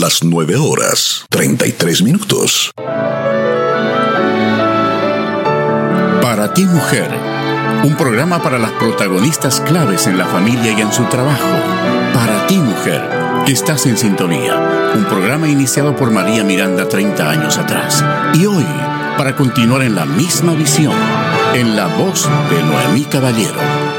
las 9:33. Para ti, mujer, un programa para las protagonistas claves en la familia y en su trabajo. Para ti, mujer, que estás en sintonía. Un programa iniciado por María Miranda 30 años atrás. Y hoy, para continuar en la misma visión, en la voz de Noemí Caballero.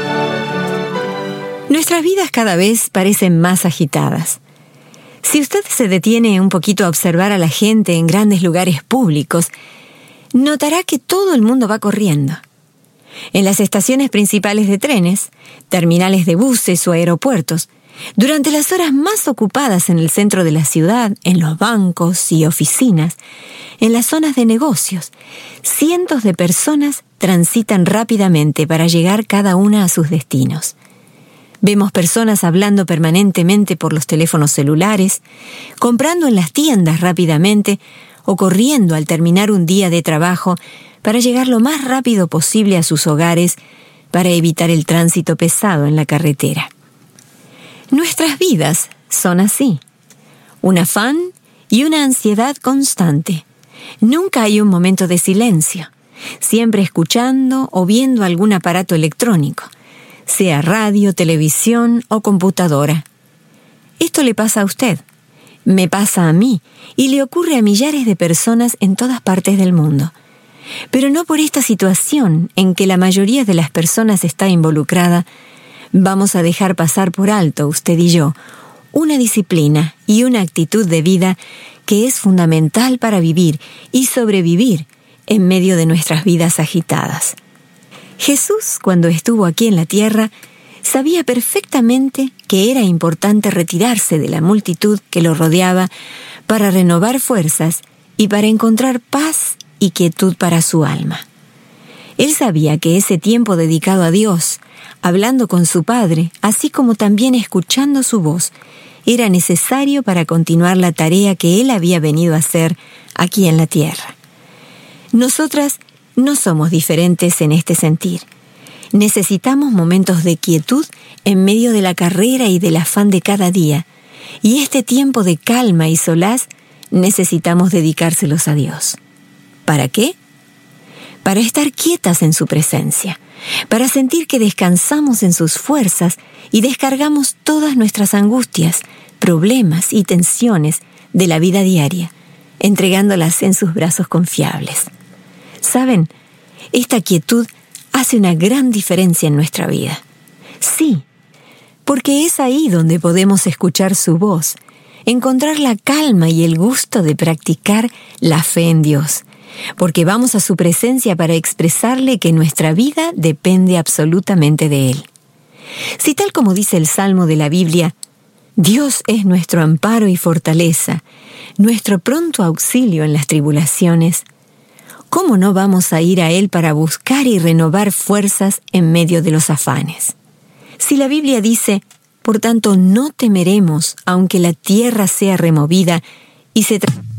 Nuestras vidas cada vez parecen más agitadas. Si usted se detiene un poquito a observar a la gente en grandes lugares públicos, notará que todo el mundo va corriendo. En las estaciones principales de trenes, terminales de buses o aeropuertos, durante las horas más ocupadas en el centro de la ciudad, en los bancos y oficinas, en las zonas de negocios, cientos de personas transitan rápidamente para llegar cada una a sus destinos. Vemos personas hablando permanentemente por los teléfonos celulares, comprando en las tiendas rápidamente o corriendo al terminar un día de trabajo para llegar lo más rápido posible a sus hogares para evitar el tránsito pesado en la carretera. Nuestras vidas son así, un afán y una ansiedad constante. Nunca hay un momento de silencio, siempre escuchando o viendo algún aparato electrónico, sea radio, televisión o computadora. Esto le pasa a usted, me pasa a mí y le ocurre a millares de personas en todas partes del mundo. Pero no por esta situación en que la mayoría de las personas está involucrada, vamos a dejar pasar por alto, usted y yo, una disciplina y una actitud de vida que es fundamental para vivir y sobrevivir en medio de nuestras vidas agitadas. Jesús, cuando estuvo aquí en la tierra, sabía perfectamente que era importante retirarse de la multitud que lo rodeaba para renovar fuerzas y para encontrar paz y quietud para su alma. Él sabía que ese tiempo dedicado a Dios, hablando con su Padre, así como también escuchando su voz, era necesario para continuar la tarea que Él había venido a hacer aquí en la tierra. Nosotras no somos diferentes en este sentir. Necesitamos momentos de quietud en medio de la carrera y del afán de cada día, y este tiempo de calma y solaz necesitamos dedicárselos a Dios. ¿Para qué? Para estar quietas en su presencia, para sentir que descansamos en sus fuerzas y descargamos todas nuestras angustias, problemas y tensiones de la vida diaria, entregándolas en sus brazos confiables. ¿Saben? Esta quietud hace una gran diferencia en nuestra vida. Sí, porque es ahí donde podemos escuchar su voz, encontrar la calma y el gusto de practicar la fe en Dios, porque vamos a su presencia para expresarle que nuestra vida depende absolutamente de Él. Si tal como dice el Salmo de la Biblia, Dios es nuestro amparo y fortaleza, nuestro pronto auxilio en las tribulaciones, ¿cómo no vamos a ir a Él para buscar y renovar fuerzas en medio de los afanes? Si la Biblia dice, por tanto no temeremos, aunque la tierra sea removida y se